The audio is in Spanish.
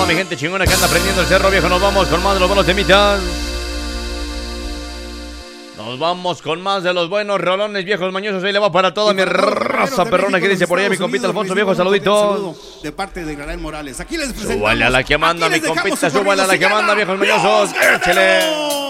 mi gente chingona que anda prendiendo el cerro, viejo. Nos vamos con más de los buenos temitas. Nos vamos con más de los buenos rolones, viejos mañosos. Ahí le va para toda mi raza perrona que dice por allá mi compita Alfonso, viejo. Saluditos. De parte de Israel Morales. Aquí les presentamos. Súbale a la que manda, mi compita. Súbale a la que manda, viejos mañosos. Échale.